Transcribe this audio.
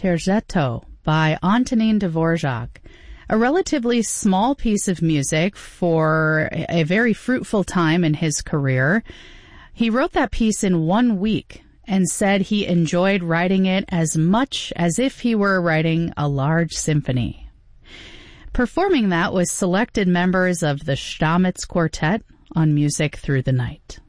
Terzetto by Antonin Dvorak, a relatively small piece of music for a very fruitful time in his career. He wrote that piece in 1 week and said he enjoyed writing it as much as if he were writing a large symphony. Performing that was selected members of the Stamitz Quartet on Music Through the Night.